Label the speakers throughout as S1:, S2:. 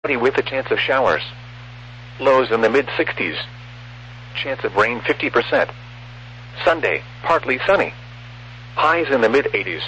S1: with a chance of showers. Lows in the mid-60s. Chance of rain 50%. Sunday, partly sunny. Highs in the mid-80s.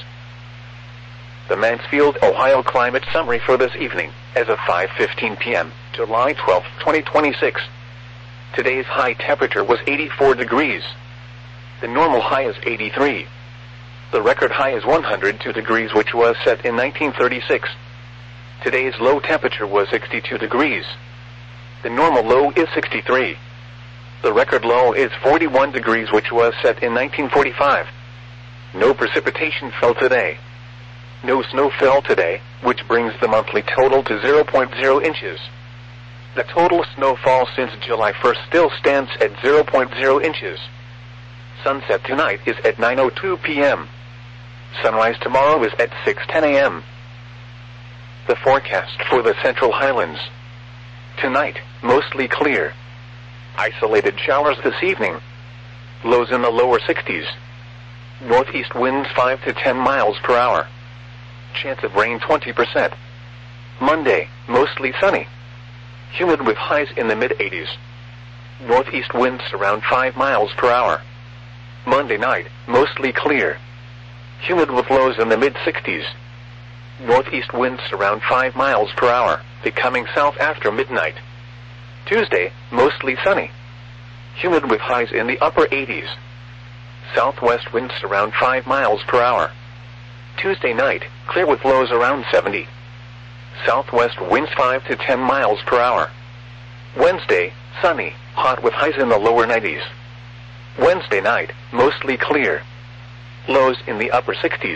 S1: The Mansfield, Ohio climate summary for this evening, as of 5:15 p.m., July 12, 2026. Today's high temperature was 84 degrees. The normal high is 83. The record high is 102 degrees, which was set in 1936. Today's low temperature was 62 degrees. The normal low is 63. The record low is 41 degrees, which was set in 1945. No precipitation fell today. No snow fell today, which brings the monthly total to 0.0 inches. The total snowfall since July 1st still stands at 0.0 inches. Sunset tonight is at 9:02 p.m. Sunrise tomorrow is at 6:10 a.m. The forecast for the Central Highlands. Tonight, mostly clear. Isolated showers this evening. Lows in the lower 60s. Northeast winds 5 to 10 miles per hour. Chance of rain 20%. Monday, mostly sunny. Humid with highs in the mid-80s. Northeast winds around 5 miles per hour. Monday night, mostly clear. Humid with lows in the mid-60s. Northeast winds around 5 miles per hour, becoming south after midnight. Tuesday, mostly sunny. Humid with highs in the upper 80s. Southwest winds around 5 miles per hour. Tuesday night, clear with lows around 70. Southwest winds 5 to 10 miles per hour. Wednesday, sunny, hot with highs in the lower 90s. Wednesday night, mostly clear. Lows in the upper 60s.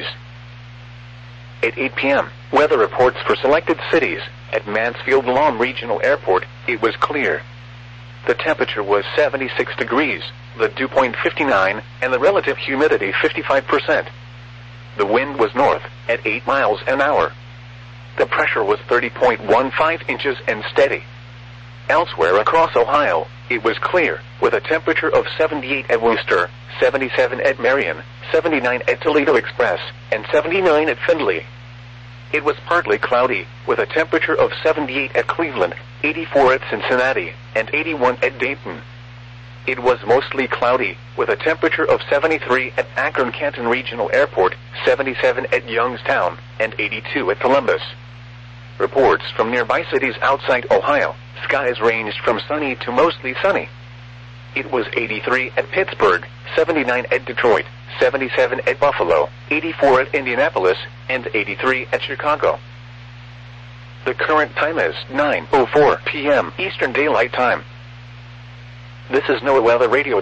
S1: At 8 p.m., weather reports for selected cities. At Mansfield-Lom Regional Airport, it was clear. The temperature was 76 degrees, the dew point 59, and the relative humidity 55%. The wind was north, at 8 miles an hour. The pressure was 30.15 inches and steady. Elsewhere across Ohio, it was clear, with a temperature of 78 at Wooster, 77 at Marion, 79 at Toledo Express, and 79 at Findlay. It was partly cloudy, with a temperature of 78 at Cleveland, 84 at Cincinnati, and 81 at Dayton. It was mostly cloudy, with a temperature of 73 at Akron-Canton Regional Airport, 77 at Youngstown, and 82 at Columbus. Reports from nearby cities outside Ohio, skies ranged from sunny to mostly sunny. It was 83 at Pittsburgh, 79 at Detroit, 77 at Buffalo, 84 at Indianapolis, and 83 at Chicago. The current time is 9:04 p.m. Eastern Daylight Time. This is NOAA Weather Radio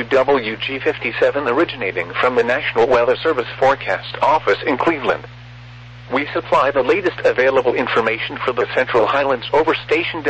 S1: WWG57 originating from the National Weather Service Forecast Office in Cleveland. We supply the latest available information for the Central Highlands over station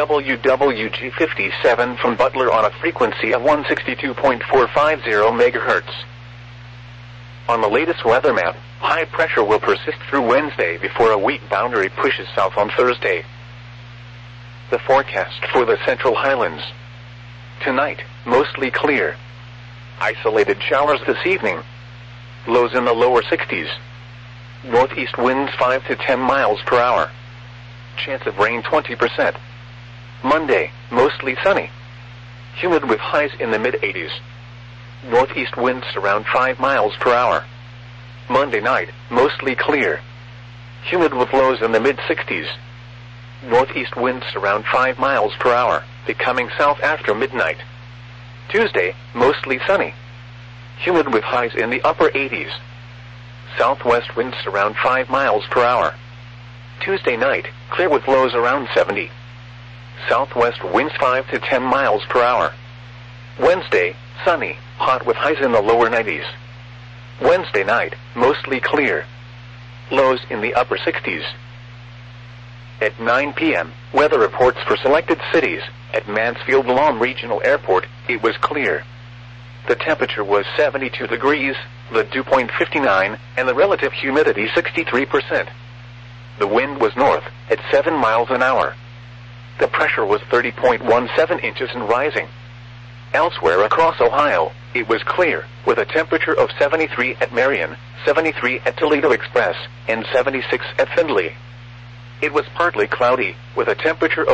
S1: WWG57 from Butler on a frequency of 162.450 MHz. On the latest weather map, high pressure will persist through Wednesday before a weak boundary pushes south on Thursday. The forecast for the Central Highlands. Tonight, mostly clear. Isolated showers this evening. Lows in the lower 60s. Northeast winds 5 to 10 miles per hour. Chance of rain 20%. Monday, mostly sunny. Humid with highs in the mid-80s. Northeast winds around 5 miles per hour. Monday night, mostly clear. Humid with lows in the mid-60s. Northeast winds around 5 miles per hour, becoming south after midnight. Tuesday, mostly sunny. Humid with highs in the upper 80s. Southwest winds around 5 miles per hour. Tuesday night, clear with lows around 70. Southwest winds 5 to 10 miles per hour. Wednesday, sunny, hot with highs in the lower 90s. Wednesday night, mostly clear. Lows in the upper 60s. At 9 p.m., weather reports for selected cities. At Mansfield-Lom Regional Airport, it was clear. The temperature was 72 degrees, the dew point 59, and the relative humidity 63%. The wind was north, at 7 miles an hour. The pressure was 30.17 inches and rising. Elsewhere across Ohio, it was clear, with a temperature of 73 at Marion, 73 at Toledo Express, and 76 at Findlay. It was partly cloudy, with a temperature of